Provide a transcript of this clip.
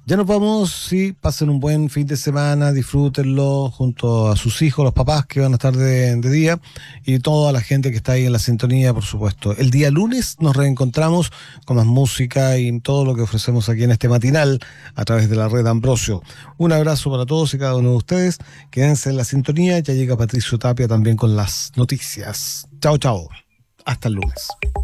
Ya nos vamos, sí, pasen un buen fin de semana, disfrútenlo junto a sus hijos, los papás que van a estar de día y toda la gente que está ahí en la sintonía, por supuesto. El día lunes nos reencontramos con más música y todo lo que ofrecemos aquí en este matinal a través de la red Ambrosio. Un abrazo para todos y cada uno de ustedes. Quédense en la sintonía, ya llega Patricio Tapia también con las noticias. Chao, chao. Hasta el lunes.